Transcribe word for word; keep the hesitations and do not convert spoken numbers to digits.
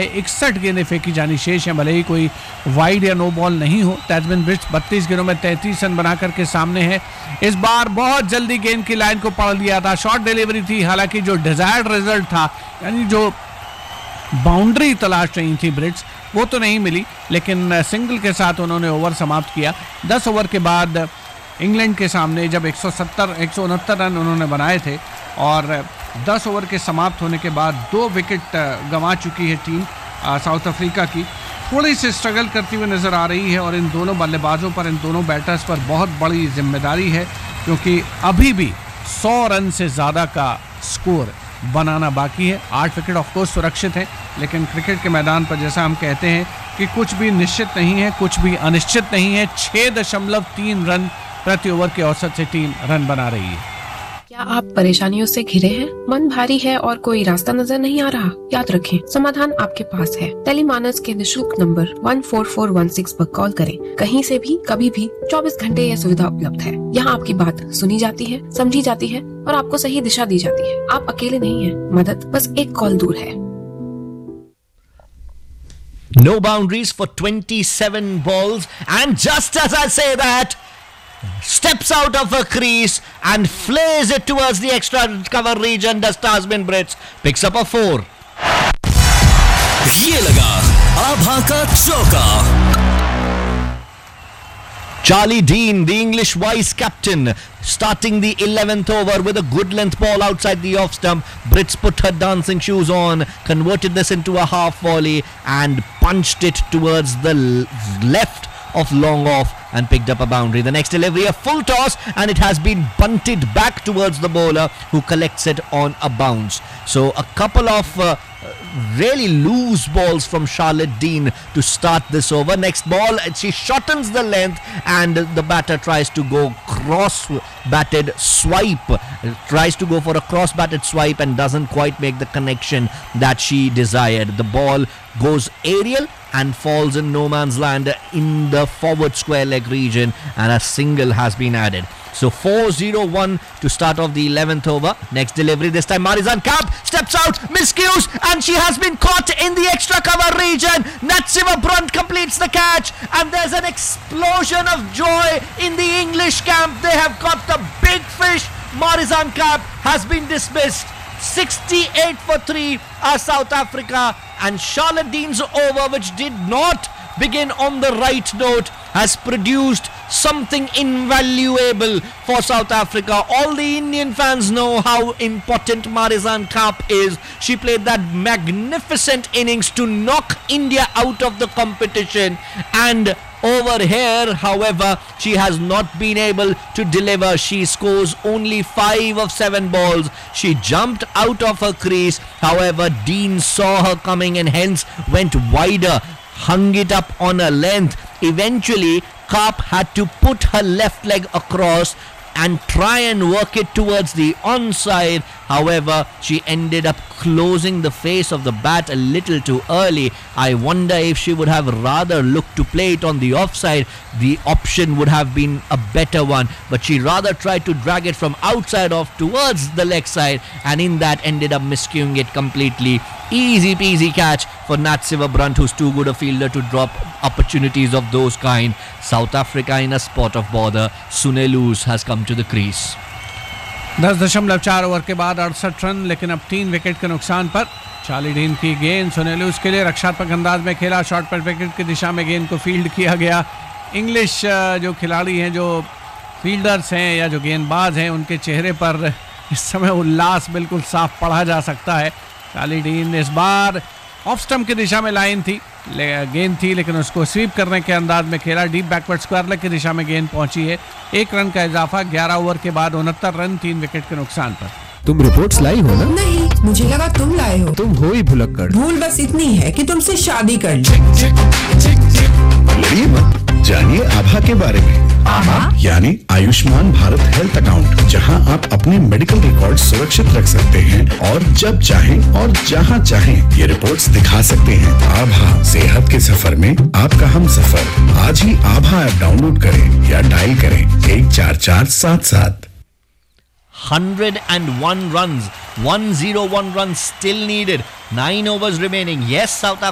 है, इकसठ गेंदें फेंकी जानी शेष हैं, भले ही कोई वाइड या नो बॉल नहीं हो। तैजमिन ब्रिट्स बत्तीस गेंदों में तैंतीस रन बना करके सामने है। इस बार बहुत जल्दी गेंद की लाइन को पकड़ लिया था, शॉर्ट डिलीवरी थी, हालांकि जो डिजायर्ड रिजल्ट था, यानी जो बाउंड्री तलाश रही थी ब्रिट्स, वो तो नहीं मिली, लेकिन सिंगल के साथ उन्होंने ओवर समाप्त किया। दस ओवर के बाद इंग्लैंड के सामने जब एक सौ सत्तर एक सौ उनहत्तर रन उन्होंने बनाए थे और दस ओवर के समाप्त होने के बाद दो विकेट गंवा चुकी है टीम साउथ अफ्रीका की, थोड़ी सी स्ट्रगल करती हुई नज़र आ रही है और इन दोनों बल्लेबाजों पर, इन दोनों बैटर्स पर बहुत बड़ी जिम्मेदारी है, क्योंकि अभी भी सौ रन से ज़्यादा का स्कोर बनाना बाकी है। आठ विकेट ऑफकोर्स सुरक्षित हैं, लेकिन क्रिकेट के मैदान पर जैसा हम कहते हैं कि कुछ भी निश्चित नहीं है, कुछ भी अनिश्चित नहीं है। छः दशमलव तीन रन प्रति ओवर के औसत से टीम रन बना रही है। क्या आप परेशानियों से घिरे हैं, मन भारी है और कोई रास्ता नजर नहीं आ रहा? याद रखें, समाधान आपके पास है। टेलीमानस के निशुल्क नंबर एक चार चार एक छह पर कॉल करें। कहीं से भी, कभी भी, चौबीस घंटे यह सुविधा उपलब्ध है। यहाँ आपकी बात सुनी जाती है, समझी जाती है और आपको सही दिशा दी जाती है। आप अकेले नहीं हैं, मदद बस एक कॉल दूर है। No boundaries for twenty-seven balls, and just as I say that, steps out of a crease and flares it towards the extra cover region. Does Tazmin Brits picks up a four. ये लगा आभा का चौका. Charlie Dean, the English vice captain, starting the eleventh over with a good length ball outside the off stump. Brits put her dancing shoes on, converted this into a half volley and punched it towards the left of long off and picked up a boundary. The next delivery, a full toss, and it has been bunted back towards the bowler, who collects it on a bounce. So a couple of uh, really loose balls from Charlotte Dean to start this over. Next ball, she shortens the length and the batter tries to go cross-batted swipe, tries to go for a cross-batted swipe and doesn't quite make the connection that she desired. The ball goes aerial and falls in no man's land in the forward square leg region, and a single has been added. So four oh one to start off the eleventh over. Next delivery, this time Marizanne Kapp steps out, miscues, and she has been caught in the extra cover region. Natsima Brunt completes the catch, and there's an explosion of joy in the English camp. They have got the big fish. Marizanne Kapp has been dismissed. sixty-eight for three are South Africa, and Charlotte Dean's over, which did not begin on the right note, has produced something invaluable for South Africa. All the Indian fans know how important Marizanne Kapp is. She played that magnificent innings to knock India out of the competition, and over here, however, she has not been able to deliver. She scores only five of seven balls. She jumped out of her crease. However, Dean saw her coming and hence went wider, hung it up on a length. Eventually, Kapp had to put her left leg across and try and work it towards the onside. However, she ended up closing the face of the bat a little too early. I wonder if she would have rather looked to play it on the offside. The option would have been a better one, but she rather tried to drag it from outside off towards the leg side, and in that ended up miscuing it completely. Easy peasy catch for Natsiva Brunt, who's too good a fielder to drop opportunities of those kind. South Africa in a spot of bother. Sunelus has come to the crease. दस दशमलव चार over के बाद अड़सठ run, लेकिन अब तीन wicket के नुकसान पर चार्ली डीन की गेंद सुनेलूस के लिए रक्षात्मक अंदाज में खेला, शॉर्ट पर विकेट की दिशा में गेंद को फील्ड किया गया। इंग्लिश जो खिलाड़ी हैं, जो फील्डर्स हैं या जो गेंदबाज हैं, उनके चेहरे पर इस समय उल्लास बिल्कुल साफ पढ़ा जा सकता है। चार्ली डीन इस बार ऑफ स्टंप की दिशा में लाइन थी, गेंद थी, लेकिन उसको स्वीप करने के अंदाज में खेला। डीप बैकवर्ड स्क्वायर लेग की दिशा में गेंद पहुंची है। एक रन का इजाफा, ग्यारह ओवर के बाद उनहत्तर रन, तीन विकेट के नुकसान पर। तुम रिपोर्ट्स लाई हो ना? नहीं, मुझे लगा तुम लाए हो। तुम हो ही भुलक्कड़। भूल बस इतनी है कि तुमसे शादी कर ली। लड़िए मत, जानिए आभा के बारे में। आभा यानी आयुष्मान भारत हेल्थ अकाउंट, जहां आप अपने मेडिकल रिकॉर्ड सुरक्षित रख सकते हैं और जब चाहें और जहां चाहें ये रिपोर्ट्स दिखा सकते हैं। आभा, सेहत के सफर में आपका हम सफर। आज ही आभा ऐप डाउनलोड करें या डायल करें एक चार चार सात सात। one hundred one runs, one oh one runs still needed, nine overs remaining. Yes, South Africa